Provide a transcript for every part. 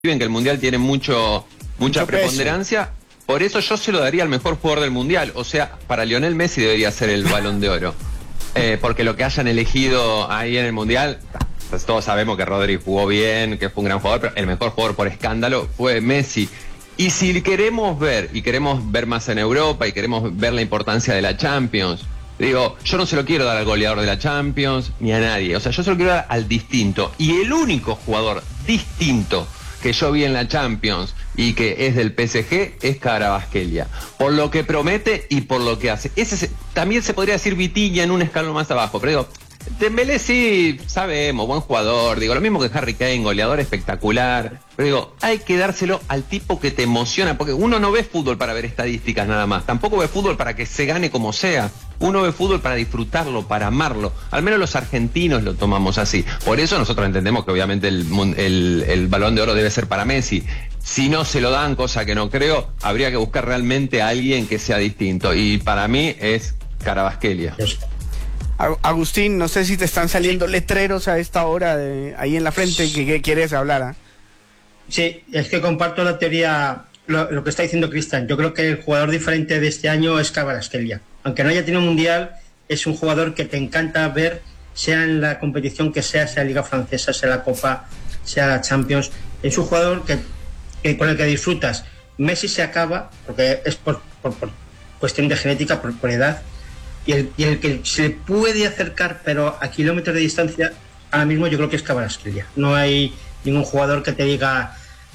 en que el Mundial tiene mucha preponderancia. Por eso yo se lo daría al mejor jugador del Mundial. O sea, para Lionel Messi debería ser el Balón de Oro. Porque lo que hayan elegido ahí en el Mundial, pues todos sabemos que Rodri jugó bien, que fue un gran jugador, pero el mejor jugador por escándalo fue Messi. Y si queremos ver más en Europa y queremos ver la importancia de la Champions, digo, yo no se lo quiero dar al goleador de la Champions ni a nadie. O sea, yo se lo quiero dar al distinto. Y el único jugador distinto que yo vi en la Champions y que es del PSG es Kvaratskhelia, por lo que promete y por lo que hace. También se podría decir Vitinha en un escalón más abajo, pero digo, Dembélé sí, sabemos, buen jugador, digo, lo mismo que Harry Kane, goleador espectacular, pero digo, hay que dárselo al tipo que te emociona, porque uno no ve fútbol para ver estadísticas nada más, tampoco ve fútbol para que se gane como sea, uno ve fútbol para disfrutarlo, para amarlo, al menos los argentinos lo tomamos así, por eso nosotros entendemos que obviamente el Balón de Oro debe ser para Messi. Si no se lo dan, cosa que no creo, habría que buscar realmente a alguien que sea distinto, y para mí es Kvaratskhelia. Agustín, no sé si te están saliendo letreros a esta hora ahí en la frente que quieres hablar. Sí, es que comparto la teoría, lo que está diciendo Cristian. Yo creo que el jugador diferente de este año es Kvaratskhelia. Aunque no haya tenido mundial, es un jugador que te encanta ver, sea en la competición que sea Liga Francesa, sea la Copa, sea la Champions. Es un jugador que con el que disfrutas. Messi se acaba, porque es por cuestión de genética, por edad. Y el que se le puede acercar, pero a kilómetros de distancia, ahora mismo yo creo que es Kvaratskhelia. No hay ningún jugador que te diga,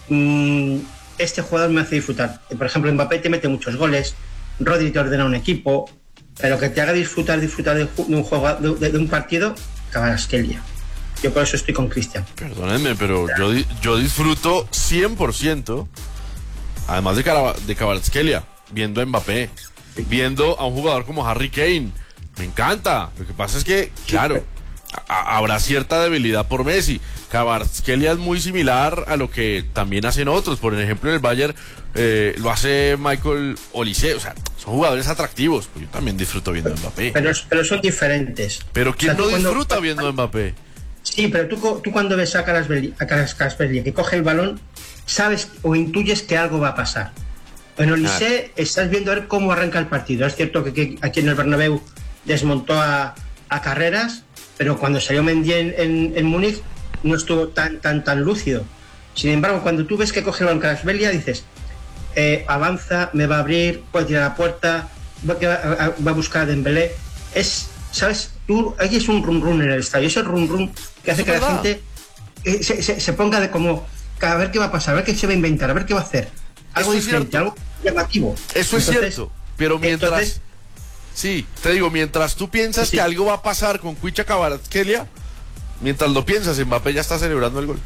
este jugador me hace disfrutar. Por ejemplo, Mbappé te mete muchos goles, Rodri te ordena un equipo, pero que te haga disfrutar de un juego, de un partido, Kvaratskhelia. Yo por eso estoy con Cristian. Perdónenme, pero yo disfruto 100%, además de Kvaratskhelia, viendo a Mbappé, viendo a un jugador como Harry Kane. Me encanta. Lo que pasa es que, claro, habrá cierta debilidad por Messi. Kvaratskhelia es muy similar a lo que también hacen otros. Por ejemplo, en el Bayern lo hace Michael Olise. O sea, son jugadores atractivos. Pues yo también disfruto viendo a Mbappé. Pero son diferentes. Pero ¿quién no disfruta viendo a Mbappé? Sí, pero tú cuando ves a Kvaratskhelia que coge el balón, sabes o intuyes que algo va a pasar. En Olise estás viendo a ver cómo arranca el partido. Es cierto que aquí en el Bernabéu desmontó a Carreras, pero cuando salió Mendy en Múnich no estuvo tan lúcido. Sin embargo, cuando tú ves que coge el balón Kvaratskhelia, dices, avanza, me va a abrir, puede tirar a la puerta, va a buscar a Dembélé. ¿Sabes? Aquí es un rum en el estadio. Es el rum que hace que la gente se ponga de como, a ver qué va a pasar, a ver qué se va a inventar, a ver qué va a hacer. Algo diferente, algo llamativo. Eso es cierto, pero mientras... Sí, te digo, mientras tú piensas que algo va a pasar con Kvaratskhelia, mientras lo piensas, Mbappé ya está celebrando el gol.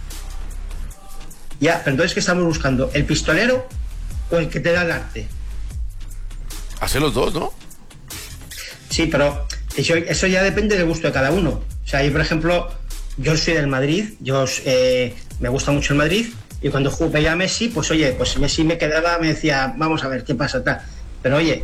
Ya, pero entonces, ¿qué estamos buscando? ¿El pistolero o el que te da el arte? Hace los dos, ¿no? Sí, pero eso ya depende del gusto de cada uno. O sea, yo, por ejemplo, yo soy del Madrid, me gusta mucho el Madrid, y cuando veía a Messi, pues oye, pues Messi me decía, vamos a ver qué pasa, tal. Pero oye,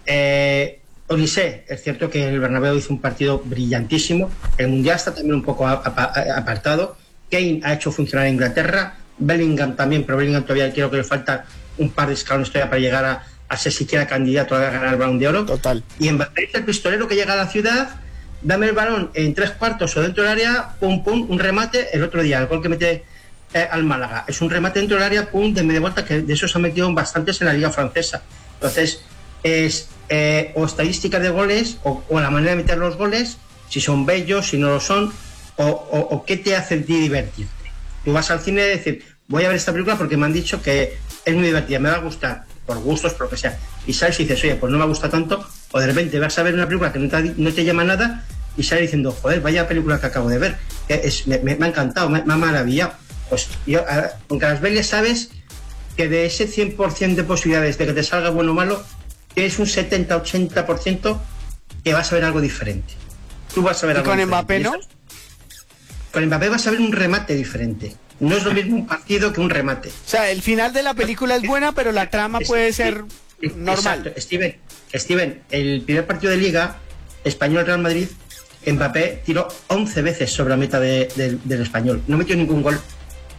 Olise, es cierto que el Bernabéu hizo un partido brillantísimo, el Mundial está también un poco apartado, Kane ha hecho funcionar a Inglaterra, Bellingham también, pero Bellingham todavía creo que le falta un par de escalones todavía para llegar a ser siquiera candidato a ganar el Balón de Oro. Total. Y Mbappé es el pistolero que llega a la ciudad, dame el balón en 3/4 o dentro del área, pum, un remate. El otro día, el gol que mete al Málaga, es un remate dentro del área, pum, de media vuelta, que de esos se han metido bastantes en la Liga Francesa. Entonces, es o estadísticas de goles, o la manera de meter los goles, si son bellos, si no lo son, o qué te hace divertirte. Tú vas al cine y decir, voy a ver esta película porque me han dicho que es muy divertida, me va a gustar, por gustos, por lo que sea. Y sales y dices, oye, pues no me gusta tanto, o de repente vas a ver una película que no te llama nada, y sales diciendo, joder, vaya película que acabo de ver, que me ha encantado, me ha maravillado. Pues yo, con Kvaratskhelia sabes que de ese 100% de posibilidades de que te salga bueno o malo, es un 70-80% que vas a ver algo diferente. Tú vas a ver algo diferente. ¿Y con Mbappé no? Con Mbappé vas a ver un remate diferente. No es lo mismo un partido que un remate. O sea, el final de la película es buena, pero la trama puede ser normal. Exacto. Steven, el primer partido de Liga, Español-Real Madrid, Mbappé tiró 11 veces sobre la meta del Español. No metió ningún gol.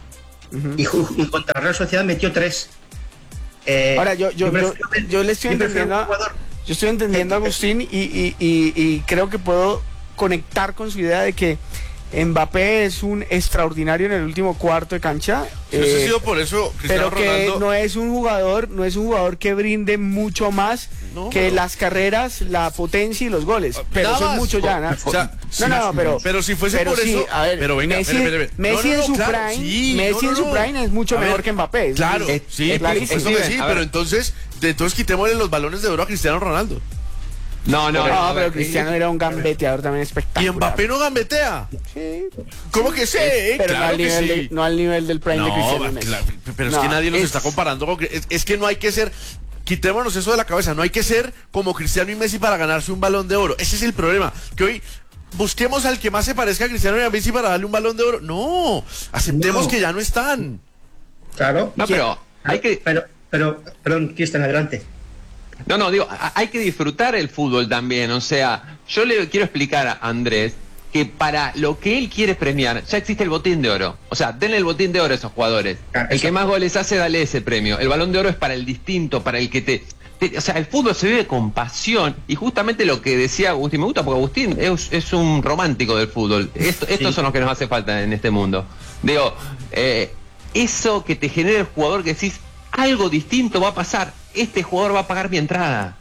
y contra Real Sociedad metió 3. Ahora, yo le estoy entendiendo, yo estoy entendiendo a Agustín y creo que puedo conectar con su idea de que Mbappé es un extraordinario en el último cuarto de cancha. Eso ha sido por eso, Cristiano pero que Ronaldo... no es un jugador que brinde mucho más que las carreras, la potencia y los goles. Pero Nada eso es más. mucho ya, ¿no? O sea, pero si fuese por sí, eso... a ver, pero venga, Messi, espere. Messi en su prime es mucho mejor que Mbappé. Claro, sí, clarísimo. eso que sí, pero entonces quitémosle los balones de oro a Cristiano Ronaldo. No, pero Cristiano era un gambeteador también espectacular. ¿Y Mbappé no gambetea? Sí. ¿Cómo que sí? Pero Claro que sí. no al nivel del prime de Cristiano. Pero es que nadie los está comparando con... Es que no hay que ser... Quitémonos eso de la cabeza. No hay que ser como Cristiano y Messi para ganarse un balón de oro. Ese es el problema. Que hoy busquemos al que más se parezca a Cristiano y a Messi para darle un balón de oro. No, aceptemos que ya no están. Claro. No, pero hay que... Perdón, Cristian, adelante. No, digo, hay que disfrutar el fútbol también. O sea, yo le quiero explicar a Andrés que para lo que él quiere premiar, ya existe el botín de oro. O sea, denle el botín de oro a esos jugadores. El que más goles hace, dale ese premio. El balón de oro es para el distinto, para el que o sea, el fútbol se vive con pasión. Y justamente lo que decía Agustín, me gusta porque Agustín es un romántico del fútbol. Estos son los que nos hace falta en este mundo. Digo, eso que te genera el jugador que decís, algo distinto va a pasar. Este jugador va a pagar mi entrada.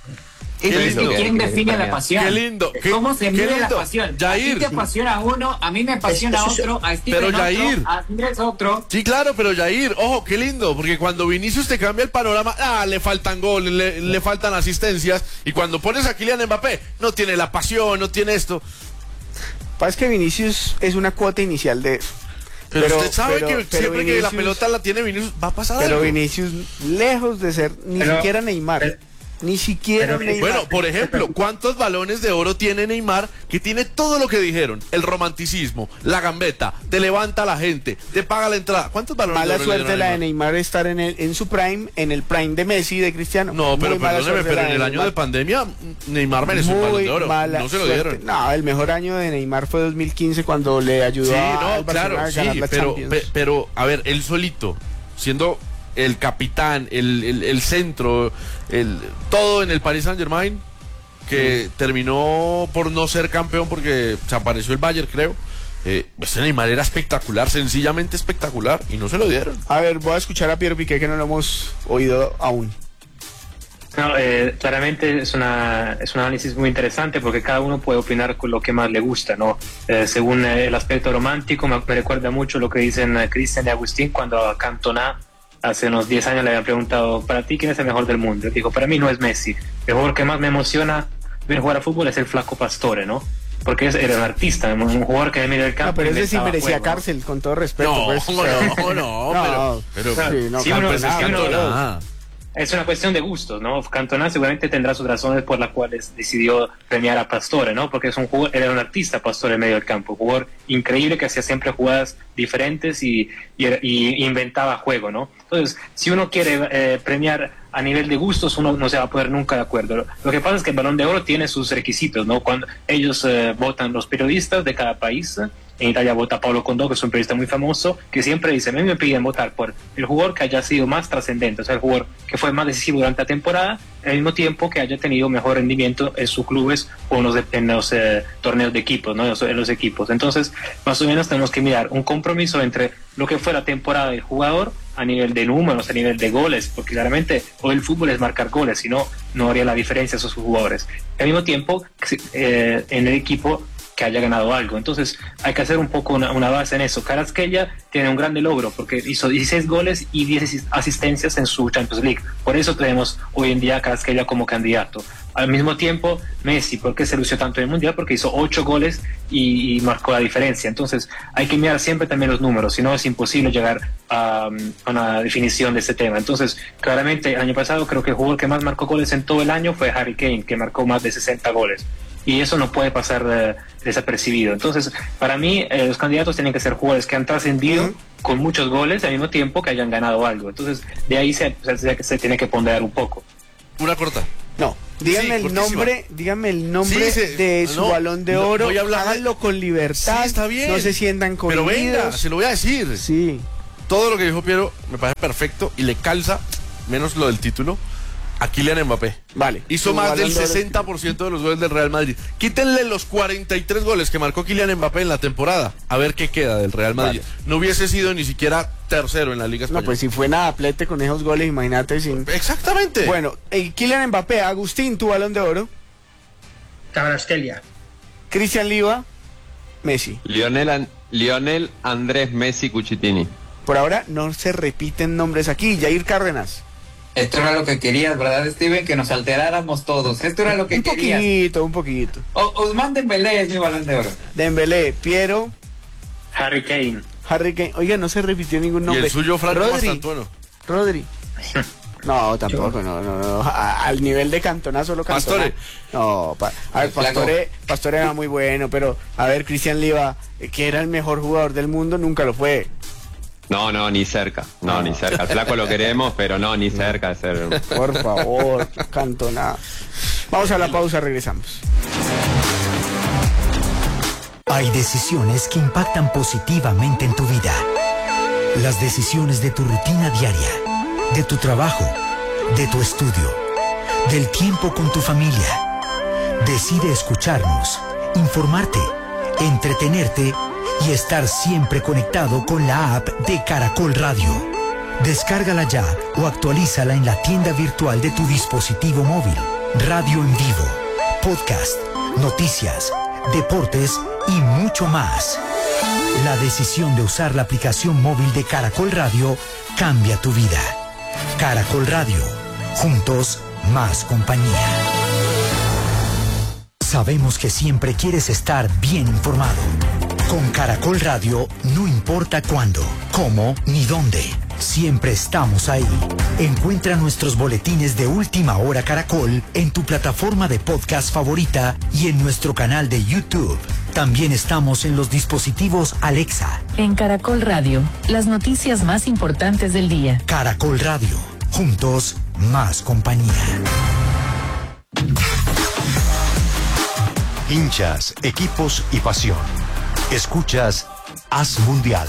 ¿Quién define la pasión? Qué lindo. ¿Cómo se mide la pasión? Jair. A ti te apasiona uno, a mí me apasiona otro, a Steven pero otro, Jair. a Andrés otro. Sí, claro, pero Jair, ojo, qué lindo, porque cuando Vinicius te cambia el panorama, le faltan goles, le faltan asistencias, y cuando pones a Kylian Mbappé, no tiene la pasión, no tiene esto. Pasa que Vinicius es una cuota inicial de... Pero usted sabe que siempre Vinicius, que la pelota la tiene Vinicius, va a pasar pero algo. Vinicius, lejos de ser siquiera Neymar. Ni siquiera Neymar. Bueno, por ejemplo, ¿cuántos balones de oro tiene Neymar? Que tiene todo lo que dijeron: el romanticismo, la gambeta, te levanta a la gente, te paga la entrada. ¿Cuántos balones mala de oro suerte la de Neymar estar en su prime, en el prime de Messi, de Cristiano. No, pero perdóneme, pero en el año de pandemia Neymar merece un balón de oro. No se lo dieron. No, el mejor año de Neymar fue 2015 cuando le ayudó a claro, sí, ganar la Champions. pero a ver, él solito, siendo el capitán, el centro, todo en el Paris Saint-Germain, que terminó por no ser campeón porque se apareció el Bayern, creo. Este Neymar era espectacular, sencillamente espectacular, y no se lo dieron. A ver, voy a escuchar a Piero Piqué, que no lo hemos oído aún. No, claramente es un análisis muy interesante porque cada uno puede opinar con lo que más le gusta, ¿no? Según el aspecto romántico, me recuerda mucho lo que dicen Cristian y Agustín cuando a Cantona hace unos 10 años le había preguntado: ¿para ti quién es el mejor del mundo? Dijo: para mí no es Messi. El jugador que más me emociona ver jugar a fútbol es el Flaco Pastore, ¿no? Porque era un artista, un jugador que en medio del campo. No, pero ese sí merecía cárcel, con todo respeto. No, pues, es una cuestión de gustos, ¿no? Cantona seguramente tendrá sus razones por las cuales decidió premiar a Pastore, ¿no? Porque era un artista, Pastore, en medio del campo, un jugador increíble que hacía siempre jugadas diferentes y inventaba juego, ¿no? Entonces, si uno quiere premiar a nivel de gustos, uno no se va a poner nunca de acuerdo. Lo que pasa es que el Balón de Oro tiene sus requisitos, ¿no? Cuando ellos votan, los periodistas de cada país. En Italia vota Paolo Condò, que es un periodista muy famoso, que siempre dice: a mí me piden votar por el jugador que haya sido más trascendente, o sea, el jugador que fue más decisivo durante la temporada, al mismo tiempo que haya tenido mejor rendimiento en sus clubes o en los torneos de equipos, ¿no? En los equipos. Entonces, más o menos tenemos que mirar un compromiso entre lo que fue la temporada del jugador a nivel de números, a nivel de goles, porque claramente hoy el fútbol es marcar goles, si no, no haría la diferencia a esos jugadores. Al mismo tiempo, en el equipo que haya ganado algo. Entonces hay que hacer un poco una base en eso. Kvaratskhelia tiene un grande logro porque hizo 16 goles y 10 asistencias en su Champions League. Por eso tenemos hoy en día a Kvaratskhelia como candidato. Al mismo tiempo, Messi, ¿por qué se lució tanto en el Mundial? Porque hizo 8 goles y marcó la diferencia. Entonces hay que mirar siempre también los números, si no es imposible llegar a una definición de este tema. Entonces, claramente, el año pasado creo que el jugador que más marcó goles en todo el año fue Harry Kane, que marcó más de 60 goles. Y eso no puede pasar desapercibido. Entonces, para mí, los candidatos tienen que ser jugadores que han trascendido con muchos goles al mismo tiempo que hayan ganado algo. Entonces, de ahí se tiene que ponderar un poco. Una corta. No, dígame el nombre de su Balón de Oro. Háganlo con libertad. Sí, está bien. No se sientan con Pero venga, se lo voy a decir. Sí. todo lo que dijo Piero me parece perfecto y le calza, menos lo del título, a Kylian Mbappé. Vale. Hizo más del 60% de los goles del Real Madrid. Quítenle los 43 goles que marcó Kylian Mbappé en la temporada. A ver qué queda del Real Madrid. Vale. No hubiese sido ni siquiera tercero en la Liga Española. No, pues si fue Nadaplete con esos goles, imagínate sin... Exactamente. Bueno, Kylian Mbappé, Agustín, tu Balón de Oro. Kvaratskhelia. Cristian Liva, Messi. Lionel Andrés Messi Cuchitini. Por ahora no se repiten nombres aquí. Jair Cárdenas. Esto era lo que querías, ¿verdad, Steven? Que nos alteráramos todos. Esto era lo que querías. Un poquito. Ousmane Dembélé es mi Balón de Oro. Dembélé, Piero. Harry Kane. Oiga, no se repitió ningún nombre. Y el suyo, Franco Mastantuono. Rodri. No, tampoco, no. Al nivel de Cantona, solo Cantona. Pastore. No, a ver, Pastore era muy bueno, pero a ver, Cristian Liva, que era el mejor jugador del mundo, nunca lo fue. No, ni cerca. Ni cerca. Al flaco lo queremos, pero no, ni cerca de ser. Por favor, Cantona. Vamos a la pausa, regresamos. Hay decisiones que impactan positivamente en tu vida. Las decisiones de tu rutina diaria, de tu trabajo, de tu estudio, del tiempo con tu familia. Decide escucharnos, informarte, entretenerte y estar siempre conectado con la app de Caracol Radio. Descárgala ya o actualízala en la tienda virtual de tu dispositivo móvil. Radio en vivo, podcast, noticias, deportes y mucho más. La decisión de usar la aplicación móvil de Caracol Radio cambia tu vida. Caracol Radio, juntos más compañía. Sabemos que siempre quieres estar bien informado. Con Caracol Radio no importa cuándo, cómo ni dónde. Siempre estamos ahí. Encuentra nuestros boletines de Última Hora Caracol en tu plataforma de podcast favorita y en nuestro canal de YouTube. También estamos en los dispositivos Alexa. En Caracol Radio, las noticias más importantes del día. Caracol Radio, juntos más compañía. Hinchas, equipos y pasión. Escuchas Haz Mundial.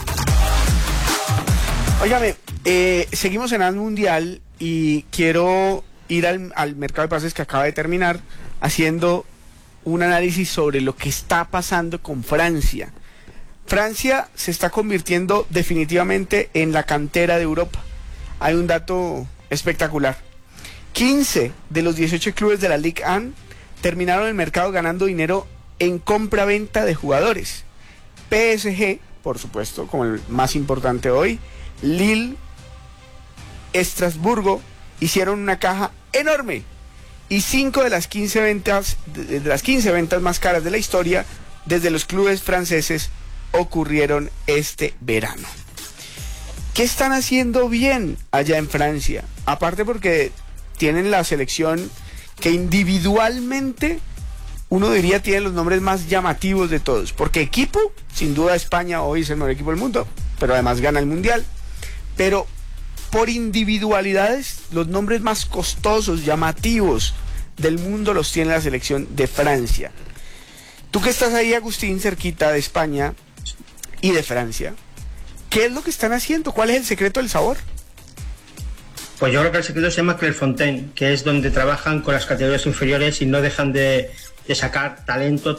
Óigame, seguimos en Haz Mundial y quiero ir al mercado de pases que acaba de terminar haciendo un análisis sobre lo que está pasando con Francia. Francia se está convirtiendo definitivamente en la cantera de Europa. Hay un dato espectacular. 15 de los 18 clubes de la Ligue 1 terminaron el mercado ganando dinero en compra-venta de jugadores. PSG, por supuesto, como el más importante hoy, Lille, Estrasburgo, hicieron una caja enorme. Y 5 de las 15 ventas más caras de la historia desde los clubes franceses ocurrieron este verano. ¿Qué están haciendo bien allá en Francia? Aparte porque tienen la selección que individualmente uno diría tiene los nombres más llamativos de todos. Porque equipo, sin duda España hoy es el mejor equipo del mundo, pero además gana el Mundial. Pero por individualidades, los nombres más costosos, llamativos del mundo los tiene la selección de Francia. Tú que estás ahí, Agustín, cerquita de España y de Francia, ¿qué es lo que están haciendo? ¿Cuál es el secreto del sabor? Pues yo creo que el secreto se llama Clairefontaine, que es donde trabajan con las categorías inferiores y no dejan de sacar talento.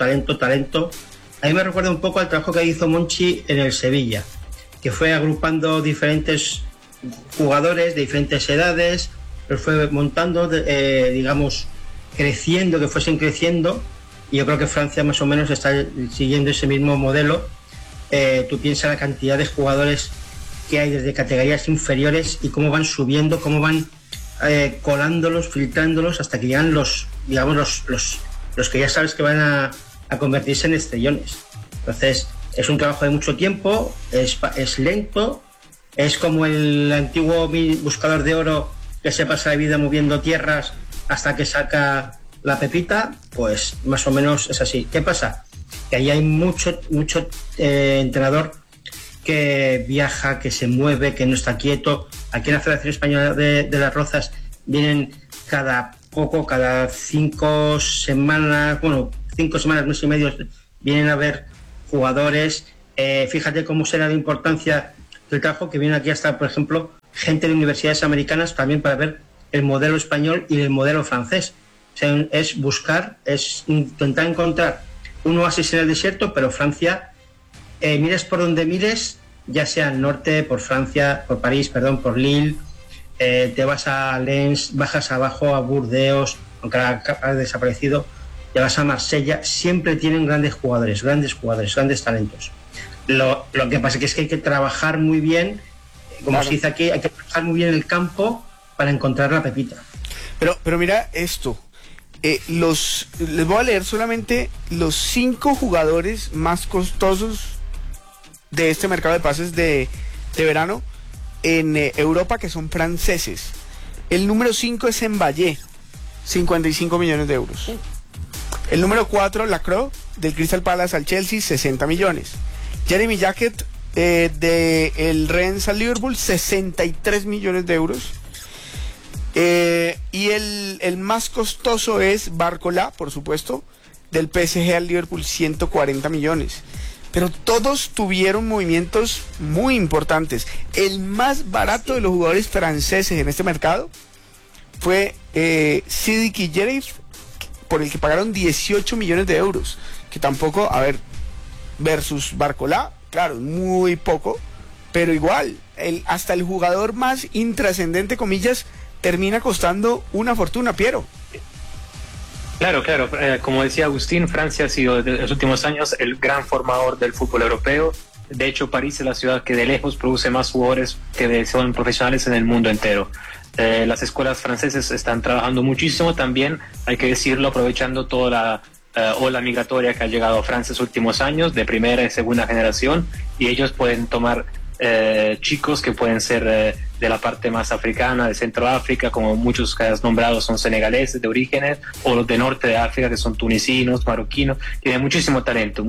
A mí me recuerda un poco al trabajo que hizo Monchi en el Sevilla, que fue agrupando diferentes jugadores de diferentes edades, los fue montando, digamos, creciendo, que fuesen creciendo, y yo creo que Francia más o menos está siguiendo ese mismo modelo. Tú piensas la cantidad de jugadores que hay desde categorías inferiores y cómo van subiendo, cómo van colándolos, filtrándolos, hasta que llegan los que ya sabes que van a convertirse en estrellones. Entonces, es un trabajo de mucho tiempo, es lento, es como el antiguo buscador de oro que se pasa la vida moviendo tierras hasta que saca la pepita. Pues más o menos es así. ¿Qué pasa? Que ahí hay mucho entrenador que viaja, que se mueve, que no está quieto. Aquí en la Federación Española de las Rozas vienen cada 5 semanas, 5 semanas, mes y medio, vienen a ver jugadores. Fíjate cómo será de importancia el trabajo que viene aquí hasta, por ejemplo, gente de universidades americanas también para ver el modelo español y el modelo francés. O sea, es buscar, es intentar encontrar un oasis en el desierto, pero Francia, mires por donde mires, ya sea al norte, por Francia, por París, perdón, por Lille, te vas a Lens, bajas abajo a Burdeos, aunque ha desaparecido, te vas a Marsella, siempre tienen grandes jugadores, grandes talentos. Lo que pasa es que hay que trabajar muy bien, como se dice aquí, hay que trabajar muy bien el campo para encontrar la pepita. Pero mira esto, les voy a leer solamente los 5 jugadores más costosos de este mercado de pases de verano en Europa, que son franceses. El número 5 es Mbappé, 55 millones de euros. El número 4, Lacroix, del Crystal Palace al Chelsea, 60 millones. Jeremy Jacquet, del Rennes al Liverpool, 63 millones de euros. Y el más costoso es Barcola, por supuesto, del PSG al Liverpool, 140 millones. Pero todos tuvieron movimientos muy importantes. El más barato de los jugadores franceses en este mercado fue Sidiki Yerif, por el que pagaron 18 millones de euros. Que tampoco, a ver, versus Barcola, claro, muy poco, pero igual, hasta el jugador más intrascendente, comillas, termina costando una fortuna, Piero. Claro, como decía Agustín, Francia ha sido en los últimos años el gran formador del fútbol europeo. De hecho, París es la ciudad que de lejos produce más jugadores que son profesionales en el mundo entero. Las escuelas francesas están trabajando muchísimo también, hay que decirlo, aprovechando toda la ola migratoria que ha llegado a Francia en los últimos años, de primera y segunda generación, y ellos pueden tomar chicos que pueden ser de la parte más africana, de Centroáfrica, como muchos que has nombrado son senegaleses de orígenes, o los de norte de África, que son tunecinos, marroquinos. Tienen muchísimo talento,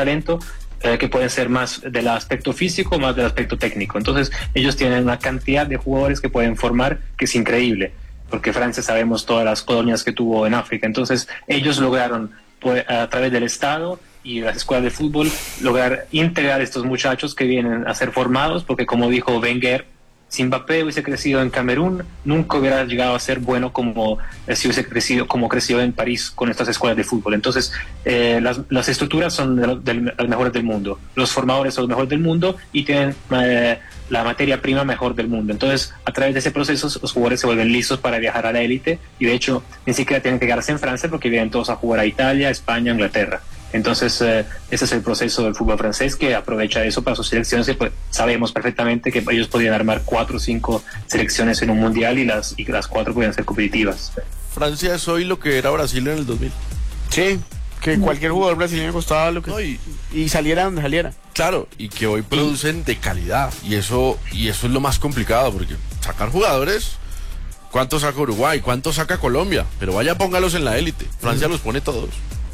que pueden ser más del aspecto físico, más del aspecto técnico. Entonces ellos tienen una cantidad de jugadores que pueden formar que es increíble, porque Francia sabemos todas las colonias que tuvo en África. Entonces ellos lograron, a través del Estado y las escuelas de fútbol, lograr integrar estos muchachos que vienen a ser formados, porque como dijo Wenger, si Mbappé hubiese crecido en Camerún, nunca hubiera llegado a ser bueno como si hubiese crecido como creció en París con estas escuelas de fútbol. Entonces las estructuras son las mejores del mundo, los formadores son los mejores del mundo y tienen la materia prima mejor del mundo. Entonces, a través de ese proceso, los jugadores se vuelven listos para viajar a la élite, y de hecho ni siquiera tienen que quedarse en Francia, porque vienen todos a jugar a Italia, España, Inglaterra. Entonces, ese es el proceso del fútbol francés, que aprovecha eso para sus selecciones. Pues, sabemos perfectamente que ellos podían armar 4 o 5 selecciones en un mundial, y las 4 podían ser competitivas. Francia es hoy lo que era Brasil en el 2000. Sí, que cualquier jugador brasileño costaba lo que... No, y saliera donde saliera. Claro, y que hoy producen de calidad, y eso es lo más complicado, porque sacar jugadores, ¿cuánto saca Uruguay? ¿Cuánto saca Colombia? Pero vaya, póngalos en la élite. Francia los pone todos.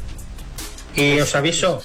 Y os aviso,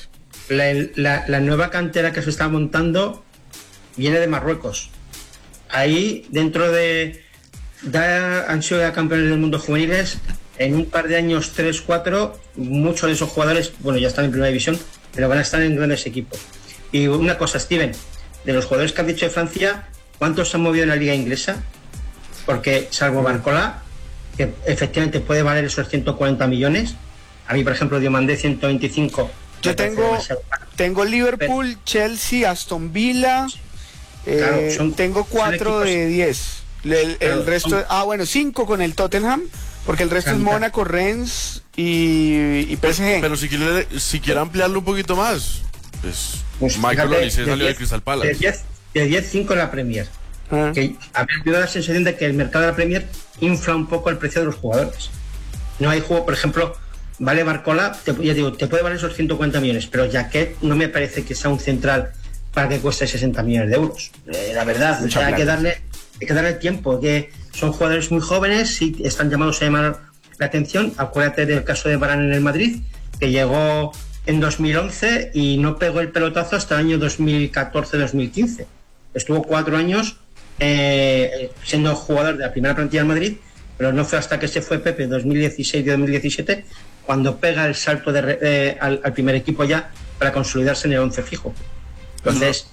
la nueva cantera que se está montando viene de Marruecos. Ahí, dentro de... han sido ya campeones del mundo juveniles. En un par de años, 3, 4, muchos de esos jugadores, bueno, ya están en primera división, pero van a estar en grandes equipos. Y una cosa, Steven, de los jugadores que has dicho de Francia, ¿cuántos se han movido en la liga inglesa? Porque, salvo Barcola, que efectivamente puede valer esos 140 millones, a mí, por ejemplo, Diomandé 125. Yo tengo Liverpool, Chelsea, Aston Villa, claro, tengo 4 de 10. El resto, bueno, 5 con el Tottenham, porque el resto es Mónaco, Rennes y PSG. Pero si quiere ampliarlo un poquito más, pues Michael Olise salió de Crystal Palace. De 10, 5 en la Premier. Que a mí me da la sensación de que el mercado de la Premier infla un poco el precio de los jugadores. No hay juego, por ejemplo, vale Barcola, ya digo, te puede valer esos 140 millones, pero Jacquet no me parece que sea un central para que cueste 60 millones de euros. La verdad, o sea, hay que darle tiempo, que son jugadores muy jóvenes y están llamados a llamar la atención. Acuérdate del caso de Varane en el Madrid, que llegó en 2011 y no pegó el pelotazo hasta el año 2014-2015. Estuvo 4 años siendo jugador de la primera plantilla del Madrid, pero no fue hasta que se fue Pepe en 2016 y 2017 cuando pega el salto al primer equipo ya para consolidarse en el 11 fijo. Entonces,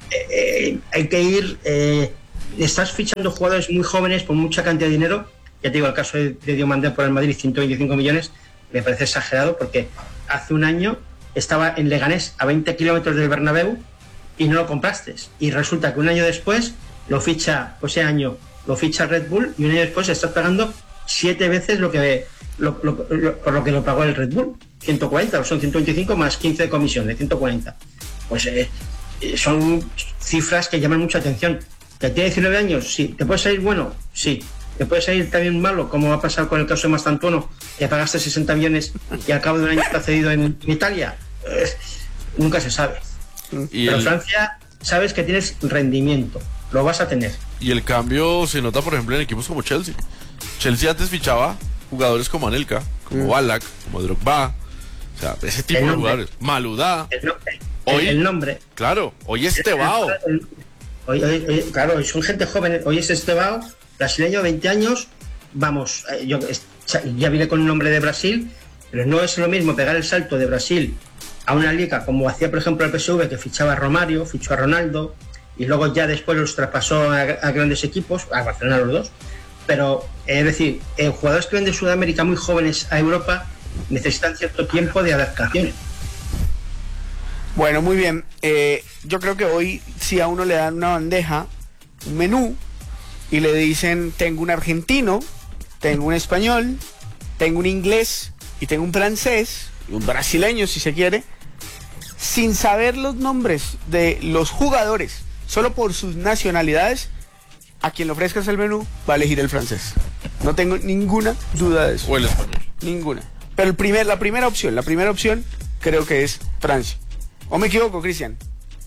hay que ir, estás fichando jugadores muy jóvenes por mucha cantidad de dinero. Ya te digo, el caso de Diomandé por el Madrid, 125 millones, me parece exagerado, porque hace un año estaba en Leganés a 20 kilómetros del Bernabéu y no lo compraste, y resulta que un año después lo ficha, pues ese año lo ficha Red Bull, y un año después estás pagando 7 veces por lo que lo pagó el Red Bull, 140, o son 125 más 15 de comisión, de 140. Pues son cifras que llaman mucha atención. ¿Que tiene 19 años? Sí. ¿Te puede salir bueno? Sí. ¿Te puede salir también malo, como va a pasar con el caso de Mastantuono, que pagaste 60 millones y al cabo de un año está cedido en Italia? Nunca se sabe. Pero Francia, sabes que tienes rendimiento, lo vas a tener. Y el cambio se nota, por ejemplo, en equipos como Chelsea. Chelsea antes fichaba jugadores como Anelka, como Ballack, como Drogba, o sea, ese tipo de jugadores. Malouda. El nombre. Claro, hoy es Tebao. Claro, son gente joven. Hoy es Tebao, brasileño, 20 años. Vamos, yo ya vine con el nombre de Brasil, pero no es lo mismo pegar el salto de Brasil a una liga como hacía, por ejemplo, el PSV, que fichaba a Romario, fichó a Ronaldo, y luego ya después los traspasó a grandes equipos, a Barcelona los dos. Pero, es decir, jugadores que vienen de Sudamérica muy jóvenes a Europa necesitan cierto tiempo de adaptación. Bueno, muy bien. Yo creo que hoy, si a uno le dan una bandeja, un menú, y le dicen, tengo un argentino, tengo un español, tengo un inglés y tengo un francés, y un brasileño si se quiere, sin saber los nombres de los jugadores, solo por sus nacionalidades, a quien le ofrezcas el menú va a elegir el francés. No tengo ninguna duda de eso. O el español. Ninguna. Pero la primera opción creo que es Francia. ¿O me equivoco, Cristian?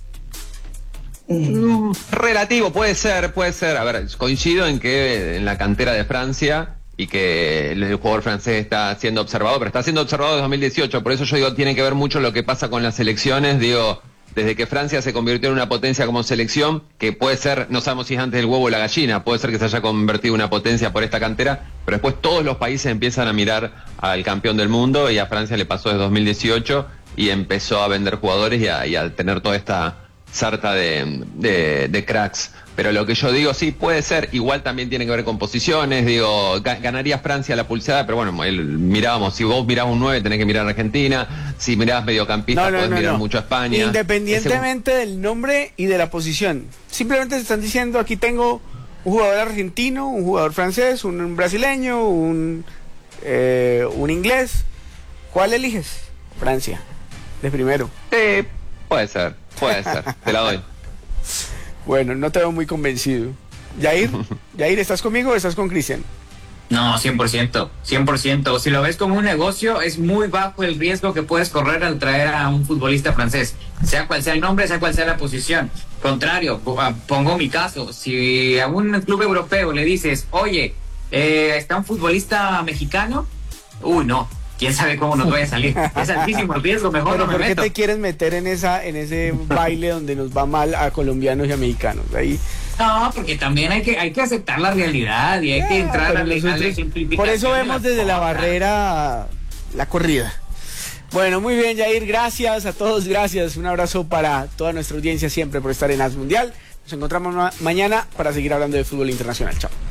Relativo, puede ser. A ver, coincido en que en la cantera de Francia y que el jugador francés está siendo observado, pero está siendo observado desde 2018. Por eso yo digo, tiene que ver mucho lo que pasa con las selecciones. Digo, desde que Francia se convirtió en una potencia como selección, que puede ser, no sabemos si es antes el huevo o la gallina, puede ser que se haya convertido en una potencia por esta cantera, pero después todos los países empiezan a mirar al campeón del mundo, y a Francia le pasó desde 2018 y empezó a vender jugadores y a tener toda esta sarta de cracks. Pero lo que yo digo, sí, puede ser, igual también tiene que ver con posiciones, digo, ganaría Francia la pulseada, pero bueno, mirábamos, si vos mirás un 9 tenés que mirar a Argentina, si mirás mediocampista podés mirar mucho a España. Independientemente del nombre y de la posición, simplemente se están diciendo, aquí tengo un jugador argentino, un jugador francés, un brasileño, un inglés, ¿cuál eliges? Francia, de primero. Puede ser, te la doy. Bueno, no te veo muy convencido. Yair, ¿estás conmigo o estás con Cristian? No, 100%. Si lo ves como un negocio, es muy bajo el riesgo que puedes correr al traer a un futbolista francés, sea cual sea el nombre, sea cual sea la posición. Contrario, pongo mi caso, si a un club europeo le dices, oye, está un futbolista mexicano, no, quién sabe cómo nos vaya a salir. Es altísimo el riesgo, mejor pero no me meto. ¿por qué te quieres meter en ese baile donde nos va mal a colombianos y americanos? Ahí. No, porque también hay que aceptar la realidad y hay que entrar a la simplificación. Por eso vemos desde la barrera la corrida. Bueno, muy bien, Yair, gracias a todos, gracias. Un abrazo para toda nuestra audiencia siempre por estar en As Mundial. Nos encontramos mañana para seguir hablando de fútbol internacional. Chao.